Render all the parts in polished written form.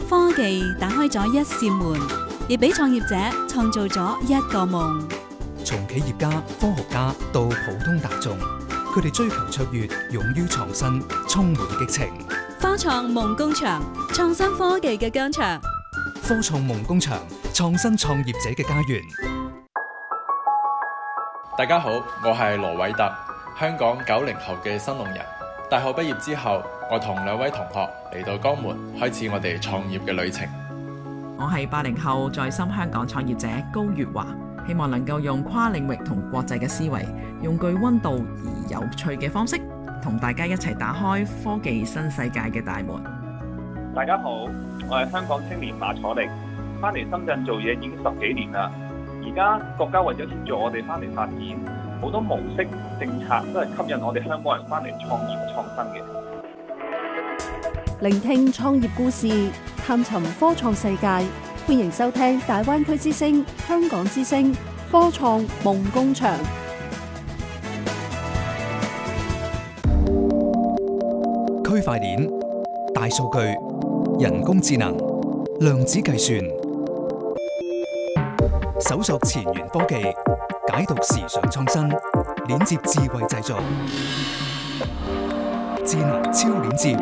科技打開咗一扇門，亦俾創業者創造咗一個夢。 從企業家、科學家到普通大眾，佢哋追求卓越，勇於創新，充滿激情。 科創夢工場，創新科技嘅疆場。 科創夢工場，創新創業者嘅家園。 大家好，我係羅偉特，香港90後嘅新農人。大學畢業之後，我同2位同學嚟到江門，開始我哋創業嘅旅程。 我係80後在深香港創業者高月華，希望能夠用跨領域同國際嘅思維，用具溫度而有趣嘅方式，同大家一齊打開科技新世界嘅大門。 大家好，我係香港青年馬楚力，翻嚟深圳做嘢已經10幾年啦。而家國家為咗協助我哋翻嚟發展，好多模式政策都係吸引我哋香港人翻嚟創業創新嘅。 聆聽創業故事，探尋科創世界，歡迎收聽大灣區之聲、香港之聲科創夢工場。 區塊鏈、大數據、人工智能、量子計算，搜索前沿科技，解讀時尚創新，鏈接智慧製造，智能超鏈接。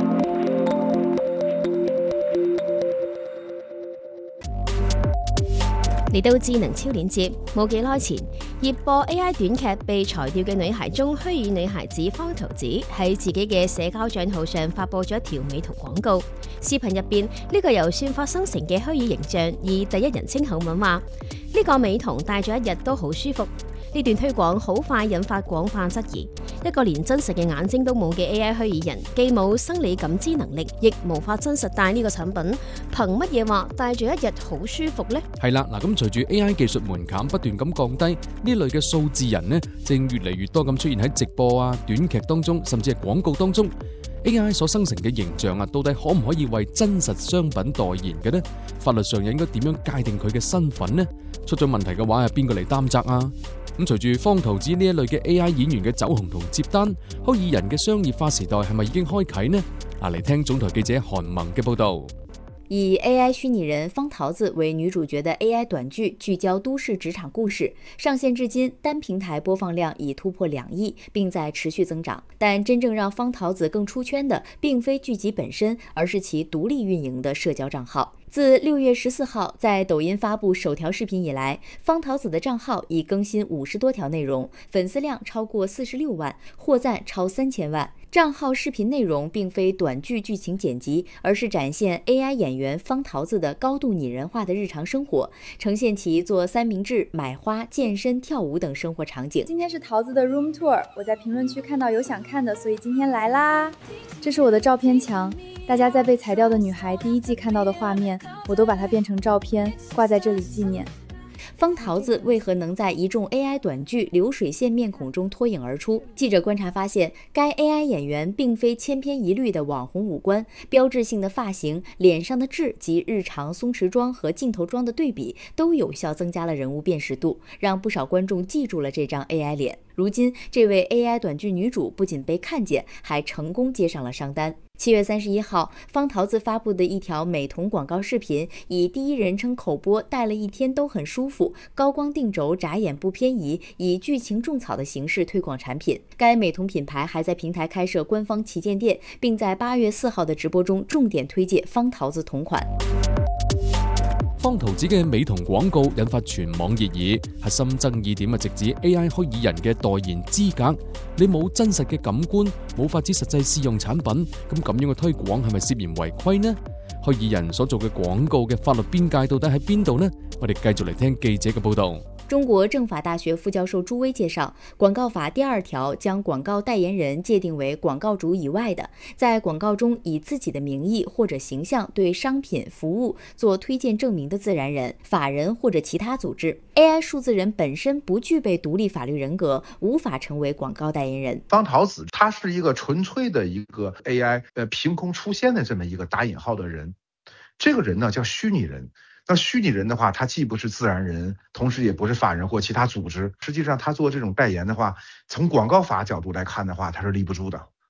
嚟到智能超鏈接，冇幾耐前，熱播 AI 短劇被裁掉嘅女孩中虛擬女孩子方桃子喺自己嘅社交賬號上發佈咗一條美圖廣告。視頻入邊呢個由算法生成嘅虛擬形象，以第一人稱口吻話：呢個美瞳戴咗一日都好舒服。呢段推廣好快引發廣泛質疑。一個連真實嘅眼睛都冇嘅 AI 虛擬人，既冇生理感知能力，亦無法真實戴呢個產品，憑乜嘢話戴住一日好舒服呢？ 係啦，嗱，咁隨住 AI 技術門檻不斷咁降低，呢類嘅數字人呢，正越嚟越多咁出現喺直播啊、短劇當中，甚至係廣告當中。AI 所生成嘅形象啊，到底可唔可以為真實商品代言嘅呢？法律上又應該點樣界定佢嘅身份呢？出咗問題嘅話，係邊個嚟擔責啊？咁隨住方桃子呢一類嘅 AI 演員嘅走紅同接單，虛擬人嘅商業化時代係咪已經開啟呢？嚟聽總台記者韓萌嘅報道。 以 AI 虛擬人方桃子為女主角的 AI 短劇聚焦都市職場故事，上線至今單平台播放量已突破2億，並在持續增長。但真正讓方桃子更出圈的，並非劇集本身，而是其獨立運營的社交賬號。自6月14號在抖音發布首條視頻以來，方桃子的賬號已更新50多條內容，粉絲量超過46萬，獲讚超3000萬。賬號視頻內容並非短劇劇情剪輯，而是展現 AI 演員方桃子的高度擬人化的日常生活，呈現其做三明治、買花、健身、跳舞等生活場景。 今天是桃子的 room tour， 我在評論區看到有想看的，所以今天來啦。這是我的照片牆，大家在被裁掉的女孩第一季看到的畫面，我都把它變成照片，掛在這裡紀念。 方桃子為何能在一眾 AI 短劇流水線面孔中脫穎而出？記者觀察發現，該 AI 演員並非千篇一律的網紅五官，標誌性的髮型、臉上的痣及日常鬆弛妝和鏡頭妝的對比，都有效增加了人物辨識度，讓不少觀眾記住了這張 AI 臉。如今，這位 AI 短劇女主不僅被看見，還成功接上了商單。7月31號，方桃子發布的一條美瞳廣告視頻，以第一人稱口播戴了一天都很舒服，高光定軸眨眼不偏移，以劇情種草的形式推廣產品。該美瞳品牌還在平台開設官方旗艦店，並在8月4號的直播中重點推介方桃子同款。 方桃子嘅美瞳廣告引發全網熱議，核心爭議點係直指 AI 虛擬人嘅代言資格。你冇真實嘅感官，冇法子實際試用產品，咁樣嘅推廣係咪涉嫌違規呢？虛擬人所做嘅廣告嘅法律邊界到底喺邊度呢？我哋繼續嚟聽記者嘅報道。 中國政法大學副教授朱威介紹，廣告法第2條將廣告代言人界定為廣告主以外的，在廣告中以自己的名義或者形象對商品服務做推薦證明的自然人、法人或者其他組織。AI 數字人本身不具備獨立法律人格，無法成為廣告代言人。 方桃子他是一個純粹的一個 AI 憑空出現的這麼一個打引號的人，這個人呢叫虛擬人。那虛擬人的話，他既不是自然人，同時也不是法人或其他組織。實際上，他做這種代言的話，從廣告法角度來看的話，他是立不住的。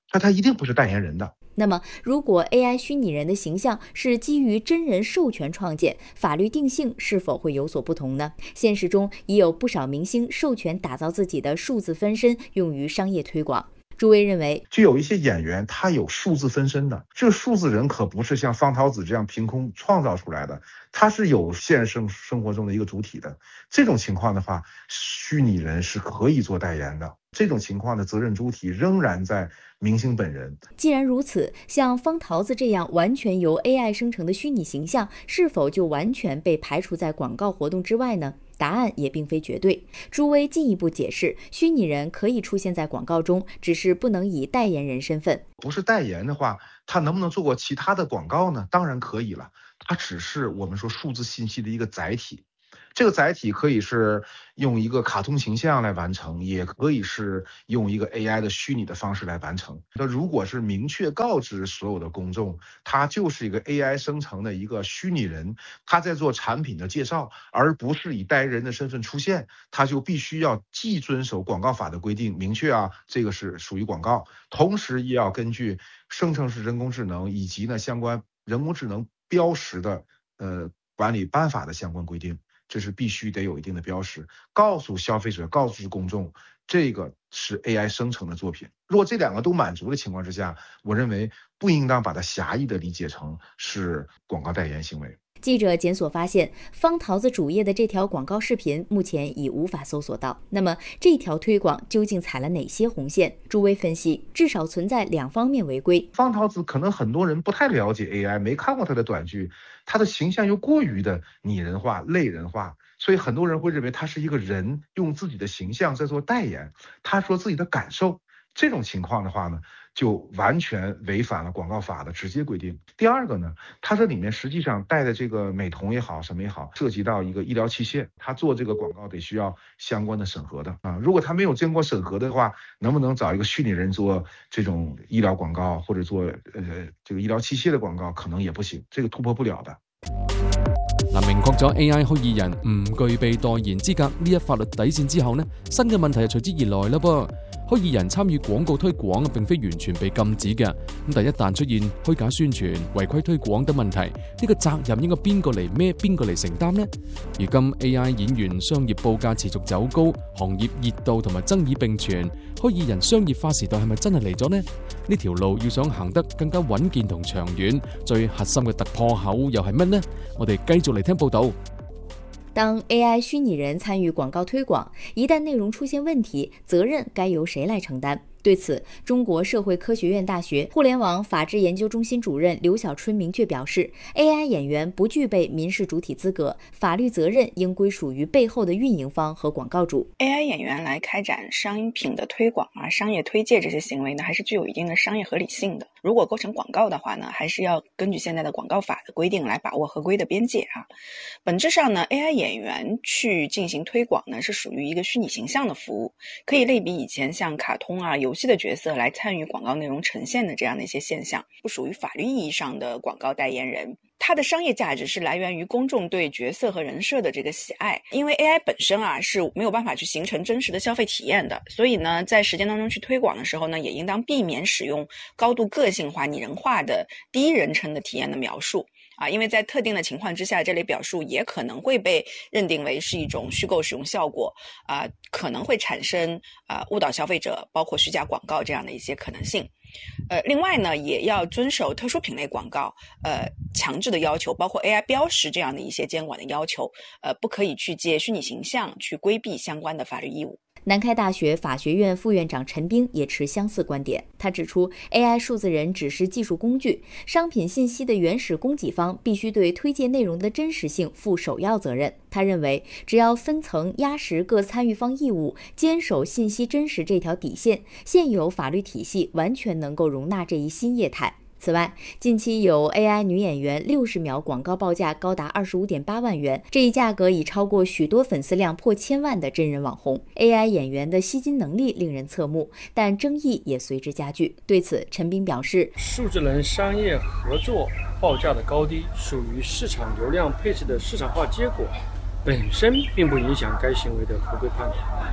那他一定不是代言人的。 那么，如果 AI 虚拟人的形象是基于真人授权创建，法律定性是否会有所不同呢？现实中已有不少明星授权打造自己的数字分身，用于商业推广。朱威认为， 就有一些演员他有数字分身的，这个数字人可不是像方桃子这样凭空创造出来的，他是有现实生活中的一个主体的。这种情况的话，虚拟人是可以做代言的。这种情况的责任主体仍然在明星本人。 既然如此，像方桃子这样完全由 AI 生成的虚拟形象，是否就完全被排除在广告活动之外呢？答案也并非绝对。朱威进一步解释，虚拟人可以出现在广告中，只是不能以代言人身份。 不是代言的话，他能不能做过其他的广告呢？当然可以了，它只是我们说数字信息的一个载体。这个载体可以是用一个卡通形象来完成，也可以是用一个 AI 的虚拟的方式来完成。那如果是明确告知所有的公众，它就是一个 AI 生成的一个虚拟人，他在做产品的介绍，而不是以代言人的身份出现，他就必须要既遵守广告法的规定，明确这个是属于广告，同时也要根据生成式人工智能以及相关人工智能标识的管理办法的相关规定。这是必须得有一定的标识，告诉消费者，告诉公众，这个是 AI 生成的作品。如果这两个都满足的情况之下，我认为不应当把它狭义的理解成是广告代言行为。 记者检索发现，方桃子主页的这条广告视频目前已无法搜索到。那么这条推广究竟踩了哪些红线？朱威分析，至少存在2方面违规。 方桃子可能很多人不太了解 AI， 没看过他的短剧，他的形象又过于的拟人化、类人化，所以很多人会认为他是一个人用自己的形象在做代言，他说自己的感受。这种情况的话呢，就完全违反了广告法的直接规定。第二个呢，它这里面实际上带的这个美瞳也好，什么也好，涉及到一个医疗器械，它做这个广告得需要相关的审核的如果它没有经过审核的话，能不能找一个虚拟人做这种医療廣告，或者做這個醫療器械的廣告，可能也不行，這個突破不了的。 明確咗 AI 虛擬人唔具備代言資格呢一法律底線之後呢，新嘅問題就隨之而來啦噃。虛擬人參與廣告推廣並非完全被禁止嘅，咁但一旦出現虛假宣傳、違規推廣等問題，呢個責任應該邊個嚟孭，邊個嚟承擔呢？如今 AI 演員商業報價持續走高，行業熱度同埋爭議並存，虛擬人商業化時代係咪真係嚟咗呢？呢條路要想行得更加穩健同長遠，最核心嘅突破口又係乜呢？我哋繼續嚟聽報導。 當 AI 虛擬人參與廣告推廣，一旦內容出現問題，責任該由誰來承擔？對此，中國社會科學院大學互聯網法治研究中心主任劉小春明確表示 ，AI 演員不具備民事主體資格，法律責任應歸屬於背後的運營方和廣告主。 AI 演員來開展商品的推廣商業推介這些行為呢，還是具有一定的商業合理性的。如果構成廣告的話呢，還是要根據現在的廣告法的規定來把握合規的邊界本質上呢 ，AI 演員去進行推廣呢，是屬於一個虛擬形象的服務，可以類比以前像卡通遊戲的角色來參與廣告內容呈現的這樣的一些現象，不屬於法律意義上的廣告代言人。它的商業價值是來源於公眾對角色和人設的這個喜愛，因為 AI 本身是沒有辦法去形成真實的消費體驗的，所以呢，在實踐當中去推廣的時候呢，也應當避免使用高度個性化、擬人化的第一人稱的體驗的描述因為在特定的情況之下，這類表述也可能會被認定為是一種虛構使用效果可能會產生誤導消費者，包括虛假廣告這樣的一些可能性。另外呢，也要遵守特殊品類廣告強制的要求，包括 AI 標識這樣的一些監管的要求不可以去借虛擬形象去規避相關的法律義務。 南開大學法學院副院長陳斌也持相似觀點，他指出 AI 數字人只是技術工具，商品信息的原始供給方必須對推薦內容的真實性負首要責任。他認為只要分層壓實各參與方義務，堅守信息真實這條底線，現有法律體系完全能夠容納這一新業態。此外，近期有 AI 女演員60秒廣告報價高達25.8萬元，這一價格已超過許多粉絲量破千萬的真人網紅。AI 演員的吸金能力令人側目，但爭議也隨之加劇。對此，陳斌表示， 數字人商業合作報價的高低屬於市場流量配置的市場化結果，本身並不影響該行為的合規判斷。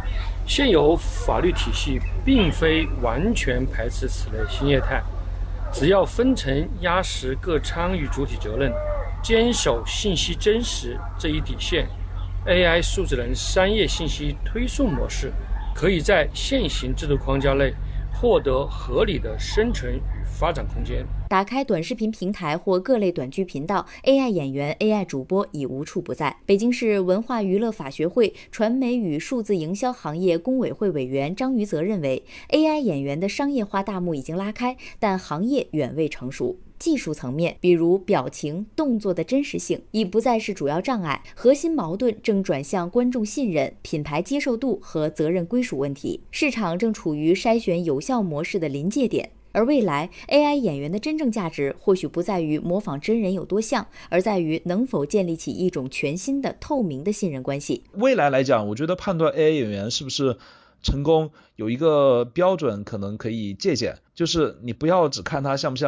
现有法律体系并非完全排斥此类新业态，只要分层压实各参与主体责任，坚守信息真实这一底线， AI 数字人商业信息推送模式可以在现行制度框架内获得合理的生存与发展空间。 打开短视频平台或各类短剧频道， AI 演员、AI 主播已无处不在。北京市文化娱乐法学会传媒与数字营销行业工委会委员张于泽认为， AI 演员的商业化大幕已经拉开，但行业远未成熟。技术层面，比如表情、动作的真实性已不再是主要障碍，核心矛盾正转向观众信任、品牌接受度和责任归属问题。市场正处于筛选有效模式的临界点。而未来 AI 演员的真正价值或许不在于模仿真人有多像，而在于能否建立起一种全新的透明的信任关系。 未来来讲，我觉得判断 AI 演员是不是成功有一个标准可能可以借鉴，就是你不要只看他像不像